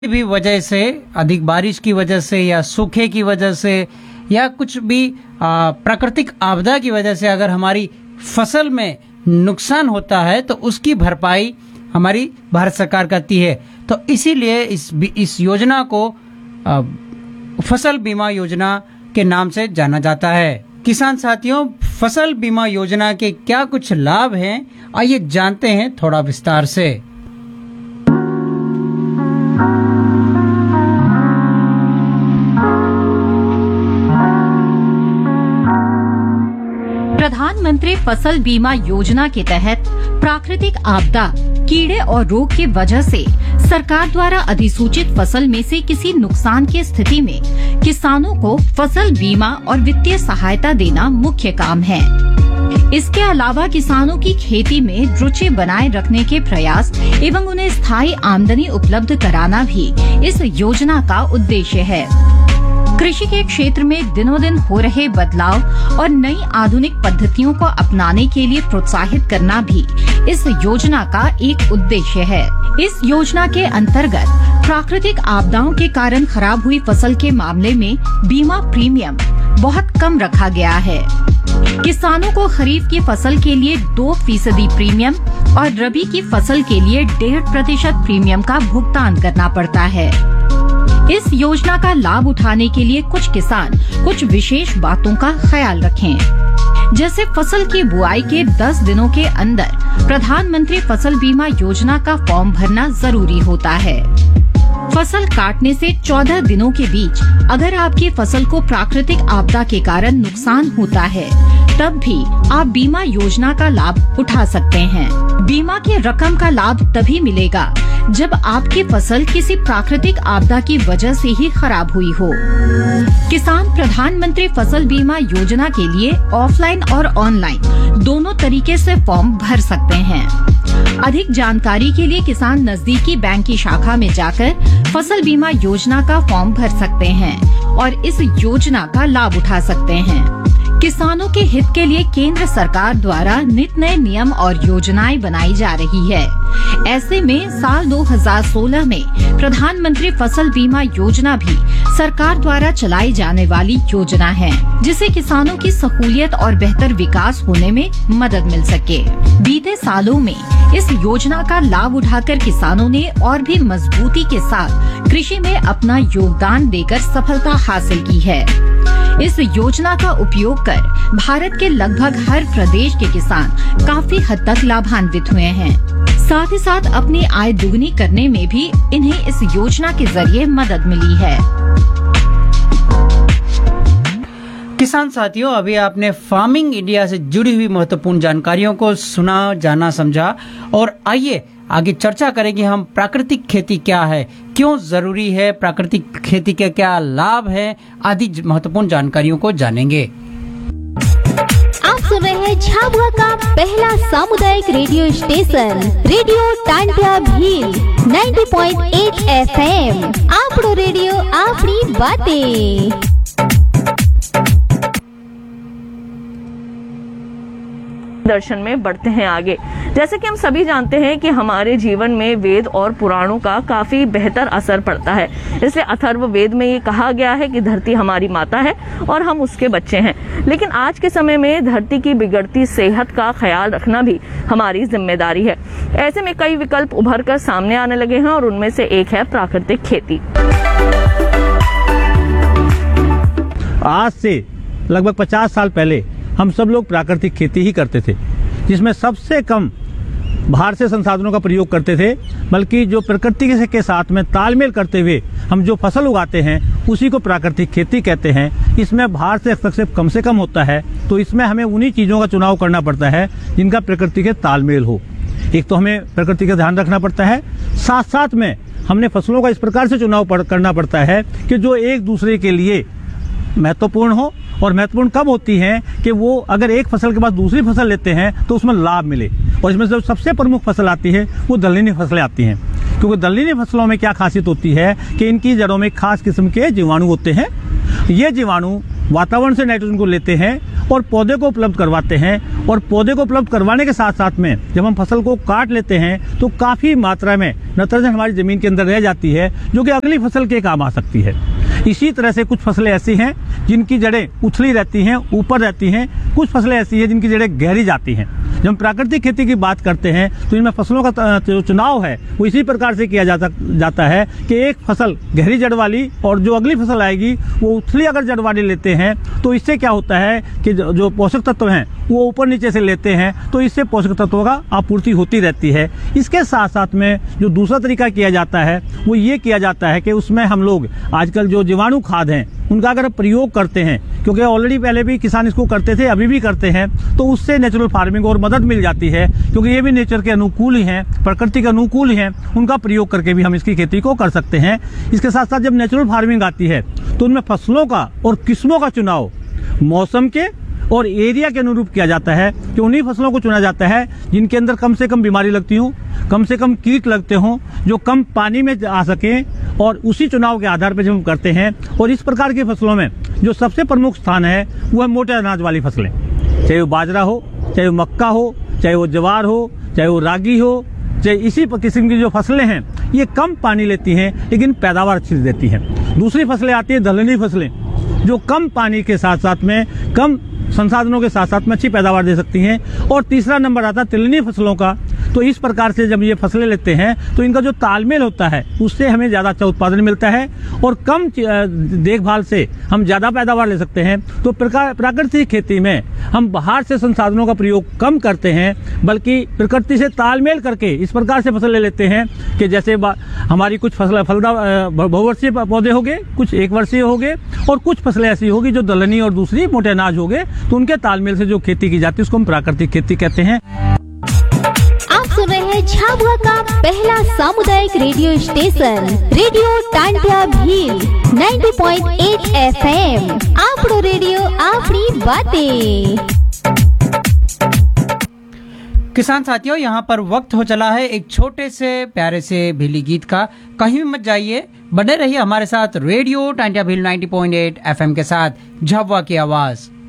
भी वजह से, अधिक बारिश की वजह से या सूखे की वजह से या कुछ भी प्राकृतिक आपदा की वजह से अगर हमारी फसल में नुकसान होता है तो उसकी भरपाई हमारी भारत सरकार करती है। तो इसीलिए इस योजना को फसल बीमा योजना के नाम से जाना जाता है। किसान साथियों, फसल बीमा योजना के क्या कुछ लाभ हैं, आइए जानते हैं थोड़ा विस्तार से। प्रधानमंत्री फसल बीमा योजना के तहत प्राकृतिक आपदा, कीड़े और रोग की वजह से सरकार द्वारा अधिसूचित फसल में से किसी नुकसान की स्थिति में किसानों को फसल बीमा और वित्तीय सहायता देना मुख्य काम है। इसके अलावा किसानों की खेती में रुचि बनाए रखने के प्रयास एवं उन्हें स्थायी आमदनी उपलब्ध कराना भी इस योजना का उद्देश्य है। कृषि के क्षेत्र में दिनों दिन हो रहे बदलाव और नई आधुनिक पद्धतियों को अपनाने के लिए प्रोत्साहित करना भी इस योजना का एक उद्देश्य है। इस योजना के अंतर्गत प्राकृतिक आपदाओं के कारण खराब हुई फसल के मामले में बीमा प्रीमियम बहुत कम रखा गया है। किसानों को खरीफ की फसल के लिए 2% प्रीमियम और रबी की फसल के लिए 1.5% प्रीमियम का भुगतान करना पड़ता है। इस योजना का लाभ उठाने के लिए कुछ किसान कुछ विशेष बातों का ख्याल रखें। जैसे फसल की बुआई के 10 दिनों के अंदर प्रधानमंत्री फसल बीमा योजना का फॉर्म भरना जरूरी होता है। फसल काटने से 14 दिनों के बीच अगर आपकी फसल को प्राकृतिक आपदा के कारण नुकसान होता है, तब भी आप बीमा योजना का लाभ उठा सकते हैं। बीमा की रकम का लाभ तभी मिलेगा जब आपकी फसल किसी प्राकृतिक आपदा की वजह से ही खराब हुई हो। किसान प्रधानमंत्री फसल बीमा योजना के लिए ऑफलाइन और ऑनलाइन दोनों तरीके से फॉर्म भर सकते हैं। अधिक जानकारी के लिए किसान नजदीकी बैंक की शाखा में जाकर फसल बीमा योजना का फॉर्म भर सकते हैं और इस योजना का लाभ उठा सकते हैं। किसानों के हित के लिए केंद्र सरकार द्वारा नित नए नियम और योजनाएं बनाई जा रही है। ऐसे में साल 2016 में प्रधानमंत्री फसल बीमा योजना भी सरकार द्वारा चलाई जाने वाली योजना है, जिससे किसानों की सहूलियत और बेहतर विकास होने में मदद मिल सके। बीते सालों में इस योजना का लाभ उठाकर किसानों ने और भी मजबूती के साथ कृषि में अपना योगदान देकर सफलता हासिल की है। इस योजना का उपयोग कर भारत के लगभग हर प्रदेश के किसान काफी हद तक लाभान्वित हुए हैं। साथ ही साथ अपनी आय दुगनी करने में भी इन्हें इस योजना के जरिए मदद मिली है। किसान साथियों, अभी आपने फार्मिंग इंडिया से जुड़ी हुई महत्वपूर्ण जानकारियों को सुना, जाना, समझा और आइए आगे चर्चा करेंगे हम प्राकृतिक खेती क्या है, क्यों जरूरी है, प्राकृतिक खेती के क्या लाभ है, आदि महत्वपूर्ण जानकारियों को जानेंगे। आप सुन रहे हैं झाबुआ का पहला सामुदायिक radio station radio Tantia Bhil 90.8 FM। आपड़ो radio आपड़ी बातें। दर्शन में बढ़ते हैं आगे। जैसे कि हम सभी जानते हैं कि हमारे जीवन में वेद और पुराणों का काफी बेहतर असर पड़ता है। इसलिए अथर्व वेद में ये कहा गया है कि धरती हमारी माता है और हम उसके बच्चे हैं। लेकिन आज के समय में धरती की बिगड़ती सेहत का ख्याल रखना भी हमारी जिम्मेदारी है। ऐसे में कई विकल्प उभर कर सामने आने लगे हैं और उनमें से एक है प्राकृतिक खेती। आज से लगभग 50 साल पहले हम सब लोग प्राकृतिक खेती ही करते थे, जिसमें सबसे कम बाहर से संसाधनों का प्रयोग करते थे, बल्कि जो प्रकृति के साथ में तालमेल करते हुए हम जो फसल उगाते हैं उसी को प्राकृतिक खेती कहते हैं। इसमें बाहर से हस्तक्षेप कम से कम होता है, तो इसमें हमें उन्हीं चीज़ों का चुनाव करना पड़ता है जिनका प्रकृति के तालमेल हो। एक तो हमें प्रकृति का ध्यान रखना पड़ता है, साथ साथ में हमने फसलों का इस प्रकार से चुनाव करना पड़ता है कि जो एक दूसरे के लिए महत्वपूर्ण हो, और महत्वपूर्ण कब होती हैं कि वो अगर एक फसल के बाद दूसरी फसल लेते हैं तो उसमें लाभ मिले। और इसमें जो सबसे प्रमुख फसल आती है वो दलहनी फसलें आती हैं, क्योंकि दलहनी फसलों में क्या खासियत होती है कि इनकी जड़ों में खास किस्म के जीवाणु होते हैं। ये जीवाणु वातावरण से नाइट्रोजन को लेते हैं और पौधे को उपलब्ध करवाते हैं। और पौधे को उपलब्ध करवाने के साथ साथ में जब हम फसल को काट लेते हैं तो काफी मात्रा में नाइट्रोजन हमारी जमीन के अंदर रह जाती है, जो कि अगली फसल के काम आ सकती है। इसी तरह से कुछ फसलें ऐसी हैं जिनकी जड़ें उछली रहती हैं, ऊपर रहती हैं। कुछ फसलें ऐसी हैं जिनकी जड़ें गहरी जाती हैं। जब हम प्राकृतिक खेती की बात करते हैं तो इनमें फसलों का जो चुनाव है वो इसी प्रकार से किया जाता है कि एक फसल गहरी जड़ वाली और जो अगली फसल आएगी वो उथली अगर जड़ वाली लेते हैं तो इससे क्या होता है कि जो पोषक तत्व हैं वो ऊपर नीचे से लेते हैं, तो इससे पोषक तत्वों का आपूर्ति होती रहती है। इसके साथ साथ में जो दूसरा तरीका किया जाता है वो ये किया जाता है कि उसमें हम लोग आजकल जो जीवाणु खाद हैं उनका अगर प्रयोग करते हैं, क्योंकि ऑलरेडी पहले भी किसान इसको करते थे, अभी भी करते हैं, तो उससे नेचुरल फार्मिंग और मदद मिल जाती है, क्योंकि ये भी नेचर के अनुकूल ही हैं, प्रकृति के अनुकूल ही हैं। उनका प्रयोग करके भी हम इसकी खेती को कर सकते हैं। इसके साथ साथ जब नेचुरल फार्मिंग आती है तो उनमें फसलों का और किस्मों का चुनाव मौसम के और एरिया के अनुरूप किया जाता है कि उन्हीं फसलों को चुना जाता है जिनके अंदर कम से कम बीमारी लगती हो, कम से कम कीट लगते हों, जो कम पानी में आ सकें, और उसी चुनाव के आधार पर जब हम करते हैं। और इस प्रकार की फसलों में जो सबसे प्रमुख स्थान है वो है मोटे अनाज वाली फसलें, चाहे वो बाजरा हो, चाहे वो मक्का हो, चाहे वो ज्वार हो, चाहे वो रागी हो, चाहे इसी किस्म की जो फसलें हैं ये कम पानी लेती हैं लेकिन पैदावार अच्छी देती हैं। दूसरी फसलें आती हैं दलहनी फसलें, जो कम पानी के साथ साथ में कम संसाधनों के साथ साथ में अच्छी पैदावार दे सकती हैं। और तीसरा नंबर आता है तिलहनी फसलों का। तो इस प्रकार से जब ये फसलें लेते हैं तो इनका जो तालमेल होता है उससे हमें ज़्यादा अच्छा उत्पादन मिलता है और कम देखभाल से हम ज़्यादा पैदावार ले सकते हैं। तो प्राकृतिक खेती में हम बाहर से संसाधनों का प्रयोग कम करते हैं, बल्कि प्रकृति से तालमेल करके इस प्रकार से फसल ले लेते हैं कि जैसे हमारी कुछ फसलें फलदार बहुवर्षीय पौधे हो गए, कुछ एक वर्षीय हो गए, और कुछ फसलें ऐसी होगी जो दलहनी और दूसरी मोटे अनाज हो गए। तो उनके तालमेल से जो खेती की जाती है उसको हम प्राकृतिक खेती कहते हैं। आप सुन रहे हैं झाबुआ का पहला सामुदायिक radio station radio Tantia Bhil 90.8 FM। आपरो radio आपनी बातें। किसान साथियों, यहाँ पर वक्त हो चला है एक छोटे से प्यारे से भीली गीत का। कहीं भी मत जाइए, बने रहिए हमारे साथ रेडियो टांटिया भील 90.8 FM के साथ, झाबुआ की आवाज।